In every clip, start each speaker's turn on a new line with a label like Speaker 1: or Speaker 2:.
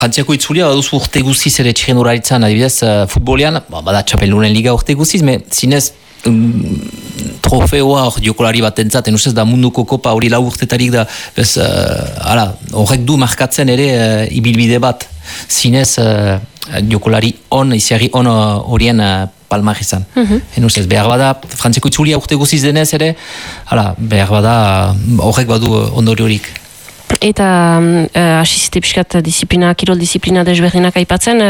Speaker 1: Frantziako itzulia baduzu urte guziz ere txirrendularitzan, adibidez, futbolean, bada txapeldunen liga urte guziz, zinez trofeoa jokolari bat entzat, ustez da munduko kopa hori lau urtetarik da, horrek du markatzen ere ibilbide bat, zinez jokolari iziarri horien palmar izan. Ustez, behar bada, Frantziako itzulia urte guziz denez ere, behar bada horrek badu ondoriorik.
Speaker 2: Eta asizite piskat kirol disiplina desberdinak aipatzen,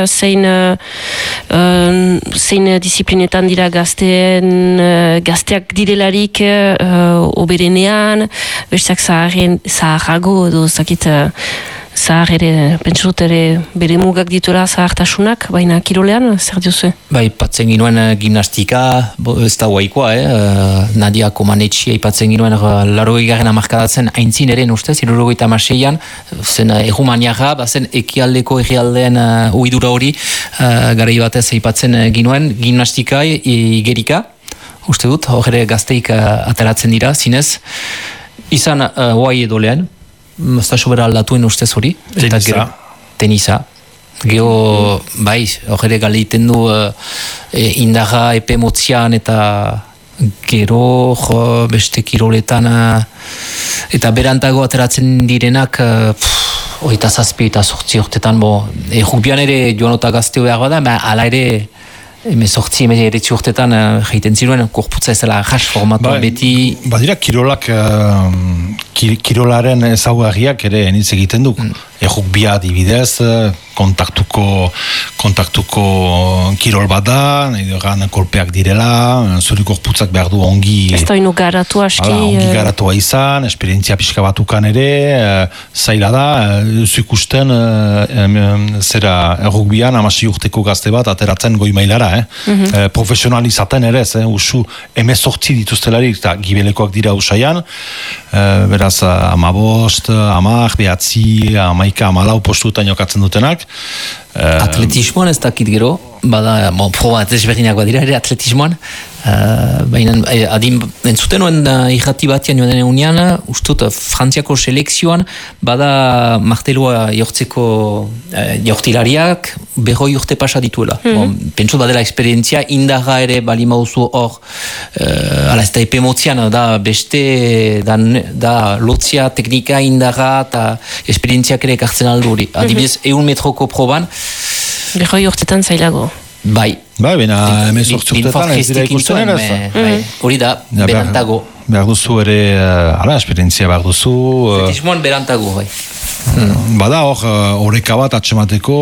Speaker 2: zein disiplinetan dira gazteak direlarik oberenean, bestak zaharrago edo zakit zahar ere, pentsut ere bere mugak dituela zahartasunak, baina kirolean, zer diozu?
Speaker 1: Ipatzen ginoen gimnastika, ez da guaikoa, Nadia Komanetxia ipatzen ginoen 80. hamarkadatzen aintzin eren ustez, 76an, zen egumaniaga, bazen ekialdeko egialdeen uidura hori, garai batez ipatzen ginoen gimnastika igerika, uste dut, hor gazteik ateratzen dira, zinez, izan guai edo lehen, ez da sobera aldatuen ustez hori. Tenisa. Gero, hor galeiten du indaga epe motzian eta gero beste kiroletan eta berantago ateratzen direnak 27 eta 8 urtetan rugbian ere joanota gazteo behar bada, ala ere 18 urtetan jaiten ziruen korputza ez dela jas formatua beti.
Speaker 3: Badira kirolak kirolaren ezaugarriak ere enitz egiten du. Errugbia adibidez, kontaktuko kirol bat da, nahi dugan kolpeak direla, zuri korputzak behar du ongi...
Speaker 2: Ez da ino garatu aski...
Speaker 3: Ongi garatua izan, esperientzia pixka batukan ere, zaila da, ikusten zera errugbian 16 urteko gazte bat ateratzen goi mailara, profesionalizaten ere, usu 18 dituztelarik, eta gibelekoak dira usaian, beraz 15, 10, 9, 14 postuetan jokatzen dutenak.
Speaker 1: Atletismoan ez dakit gero, bada, proba ezberdinak badira ere atletismoan, baina adin entzuten nuen irrati batian joan denen unian, ustut Frantziako selekzioan bada martelua jortzeko jortilariak 20 urte pasa dituela. Pentsut badela esperientzia, indarra ere bali mauzu hor, ez da epe motzian, da beste, da lotzia, teknika, indarra eta esperientziak ere ekartzen aldu hori. Adibidez, 100 metroko proban,
Speaker 2: 20 urtetan zailago.
Speaker 3: Bai, baina hemen sortzurtetan ez dira ikusten eraz.
Speaker 1: Hori da, berantago.
Speaker 3: Behar duzu ere, esperientzia behar duzu.
Speaker 1: Atletismoan berantago, bai.
Speaker 3: Bada horreka bat atxemateko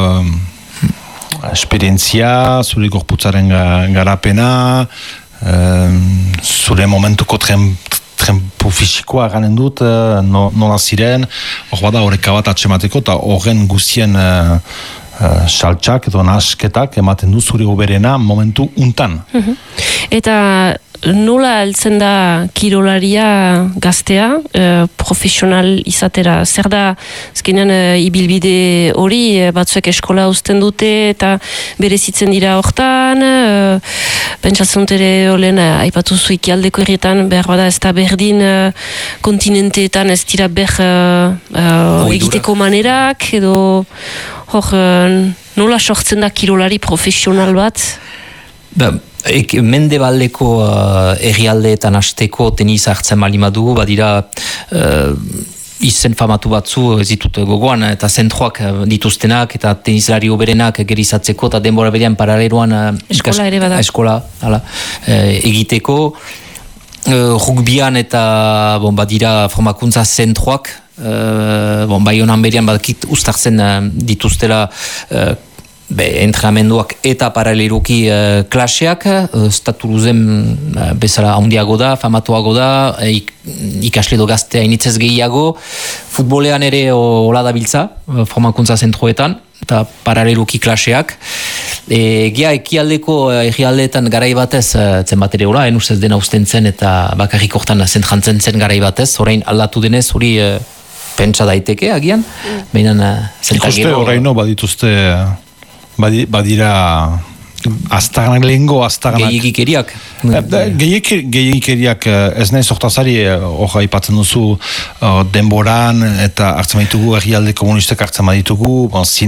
Speaker 3: esperientzia, zure gorputzaren garapena, zure momentuko trempo fisikoa ganen dut, nola ziren, hor bada horreka bat atxemateko, eta horren guztien saltxak edo nasketak ematen du zure oberena momentu untan.
Speaker 2: Eta nola heltzen da kirolaria gaztea, profesional izatera? Zer da, azkenean ibilbide hori, batzuek eskola uzten dute eta berezitzen dira hortan, pentsatzen dut ere olen aipatu zu ikialdeko herrietan, behar bada ez da berdin kontinenteetan ez dira egiteko manerak, edo hor, nola sortzen da kirolari profesional bat?
Speaker 1: Mendebaldeko herrialdeetan hasteko tenisa hartzen balimadugu, badira izen famatu batzu ez ditut gogoan, eta zentroak dituztenak, eta tenislari oberenak gerizatzeko, eta denbora berean paraleloan eskola egiteko. Rugbian eta badira formakuntza zentroak, bai honan berean badakit ustartzen dituztela entrenamenduak eta paraleloki klaseak, Staturuzen bezala handiago da, famatuago da, ikasle do gaztea initzez gehiago, futbolean ere hola dabiltza, formakuntza zentroetan, eta paraleloki klaseak. Gia ekialdeko egialdeetan garai batez zen bat ere hola, ustez dena usten zen eta bakarrik hortan zentrantzen zen garai batez, orain aldatu denez, hori pentsa daiteke agian, behinan
Speaker 3: ikuste horreino badituzte badira aztarnak lehengo, aztarnak...
Speaker 1: Gehiagikeriak.
Speaker 3: Gehiagikeriak ez nahi sortazari hor aipatzen duzu denboran eta hartzen baditugu herrialde komunistek hartzen baditugu,